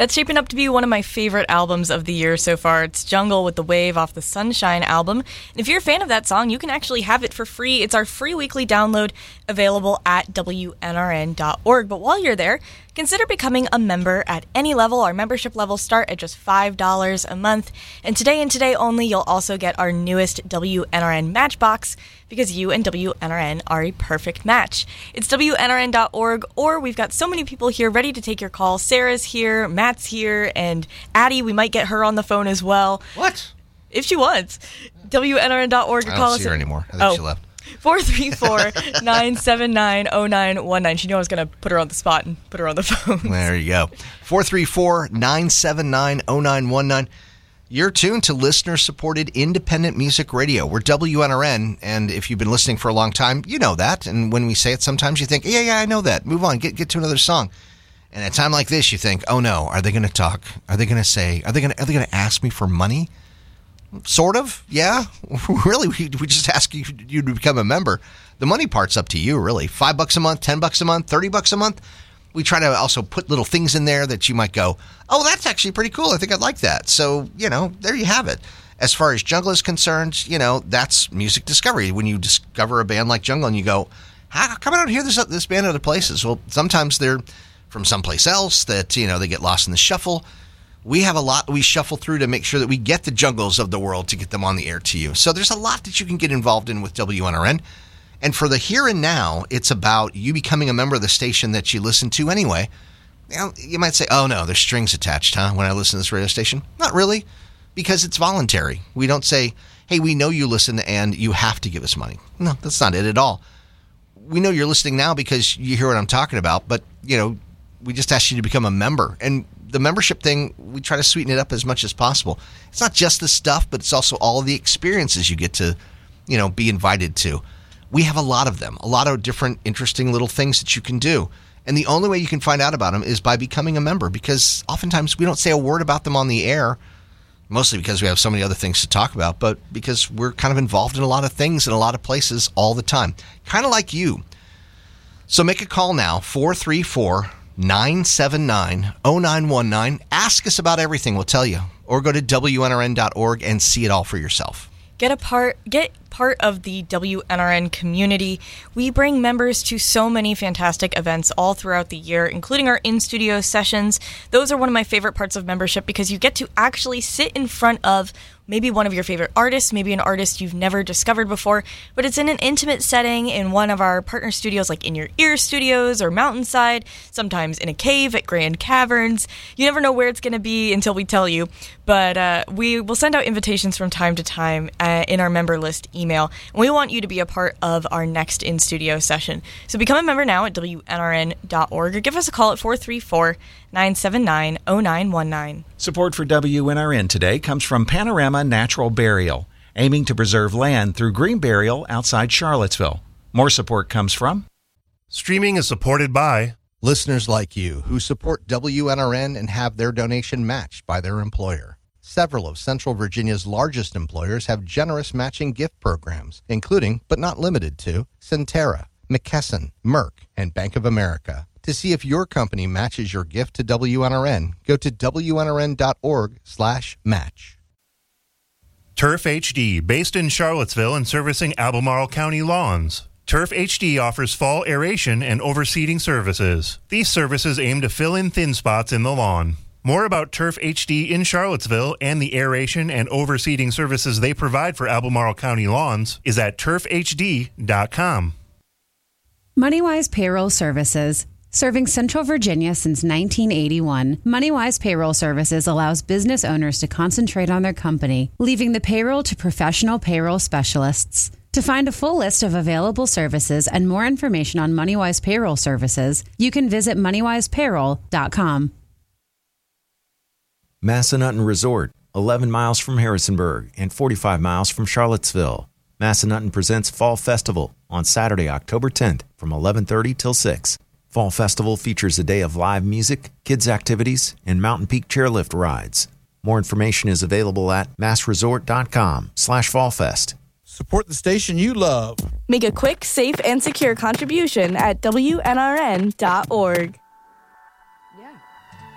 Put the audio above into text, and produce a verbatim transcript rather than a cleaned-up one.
That's shaping up to be one of my favorite albums of the year so far. It's Jungle with the Wave off the Sunshine album. And if you're a fan of that song, you can actually have it for free. It's our free weekly download available at W N R N dot org. But while you're there, consider becoming a member at any level. Our membership levels start at just five dollars a month. And today and today only, you'll also get our newest W N R N Matchbox, because you and W N R N are a perfect match. It's W N R N dot org, or we've got so many people here ready to take your call. Sarah's here, Matt's here, and Addie, we might get her on the phone as well. What? If she wants. W N R N dot org. I don't call see us her at, anymore. I think oh, she left. four three four, nine seven nine, zero nine one nine. She knew I was going to put her on the spot and put her on the phone. There you go. four three four, nine seven nine, zero nine one nine. You're tuned to listener-supported independent music radio. We're W N R N, and if you've been listening for a long time, you know that. And when we say it, sometimes you think, yeah, yeah, I know that. Move on. Get get to another song. And at a time like this, you think, oh, no, are they going to talk? Are they going to say, are they going to are they going to ask me for money? Sort of, yeah. Really, we, we just ask you, you to become a member. The money part's up to you, really. Five bucks a month, ten bucks a month, thirty bucks a month. We try to also put little things in there that you might go, oh, that's actually pretty cool. I think I'd like that. So, you know, there you have it. As far as Jungle is concerned, you know, that's music discovery. When you discover a band like Jungle and you go, how come I don't hear this, this band other places? Well, sometimes they're from someplace else that, you know, they get lost in the shuffle. We have a lot we shuffle through to make sure that we get the Jungles of the world to get them on the air to you. So there's a lot that you can get involved in with W N R N. And for the here and now, it's about you becoming a member of the station that you listen to anyway. You know, you might say, oh, no, there's strings attached, huh, when I listen to this radio station? Not really, because it's voluntary. We don't say, hey, we know you listen and you have to give us money. No, that's not it at all. We know you're listening now because you hear what I'm talking about, but, you know, we just ask you to become a member. And the membership thing, we try to sweeten it up as much as possible. It's not just the stuff, but it's also all the experiences you get to, you know, be invited to. We have a lot of them, a lot of different interesting little things that you can do. And the only way you can find out about them is by becoming a member, because oftentimes we don't say a word about them on the air, mostly because we have so many other things to talk about, but because we're kind of involved in a lot of things in a lot of places all the time, kind of like you. So make a call now, four three four, nine seven nine, zero nine one nine. Ask us about everything, we'll tell you. Or go to W N R N dot org and see it all for yourself. Get a part, get part of the W N R N community. We bring members to so many fantastic events all throughout the year, including our in-studio sessions. Those are one of my favorite parts of membership because you get to actually sit in front of maybe one of your favorite artists, maybe an artist you've never discovered before, but it's in an intimate setting in one of our partner studios, like In Your Ear Studios or Mountainside, sometimes in a cave at Grand Caverns. You never know where it's going to be until we tell you, but uh, we will send out invitations from time to time uh, in our member list email, and we want you to be a part of our next in-studio session. So become a member now at W N R N dot org or give us a call at four three four, nine seven nine, zero nine one nine. Support for W N R N today comes from Panorama Natural Burial, aiming to preserve land through green burial outside Charlottesville. More support comes from... Streaming is supported by... listeners like you who support W N R N and have their donation matched by their employer. Several of Central Virginia's largest employers have generous matching gift programs, including, but not limited to, Centera, McKesson, Merck, and Bank of America. To see if your company matches your gift to W N R N, go to W N R N dot org slash match. Turf H D, based in Charlottesville and servicing Albemarle County lawns. Turf H D offers fall aeration and overseeding services. These services aim to fill in thin spots in the lawn. More about Turf H D in Charlottesville and the aeration and overseeding services they provide for Albemarle County lawns is at turf h d dot com. MoneyWise Payroll Services. Serving Central Virginia since nineteen eighty-one, MoneyWise Payroll Services allows business owners to concentrate on their company, leaving the payroll to professional payroll specialists. To find a full list of available services and more information on MoneyWise Payroll Services, you can visit money wise payroll dot com. Massanutten Resort, eleven miles from Harrisonburg and forty-five miles from Charlottesville. Massanutten presents Fall Festival on Saturday, October tenth from eleven thirty till six. Fall Festival features a day of live music, kids' activities, and Mountain Peak chairlift rides. More information is available at massresort.com slash fallfest. Support the station you love. Make a quick, safe, and secure contribution at W N R N dot org.